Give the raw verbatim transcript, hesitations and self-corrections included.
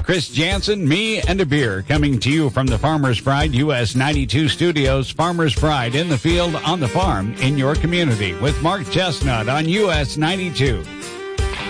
Chris Jansen, me, and a beer coming to you from the Farmer's Pride U S ninety-two studios. Farmer's Pride in the field, on the farm, in your community with Mark Chestnut on U S ninety-two.